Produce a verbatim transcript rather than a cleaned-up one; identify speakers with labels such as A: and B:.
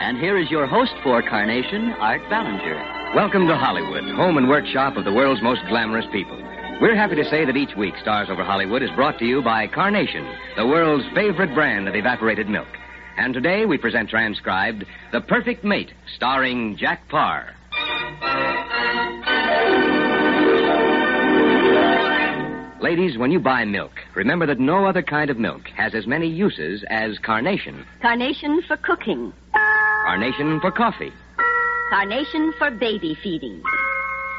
A: And here is your host for Carnation, Art Ballinger.
B: Welcome to Hollywood, home and workshop of the world's most glamorous people. We're happy to say that each week Stars Over Hollywood is brought to you by Carnation, the world's favorite brand of evaporated milk. And today we present transcribed The Perfect Mate, starring Jack Paar. Ladies, when you buy milk, remember that no other kind of milk has as many uses as Carnation.
C: Carnation for cooking.
B: Carnation for coffee.
C: Carnation for baby feeding.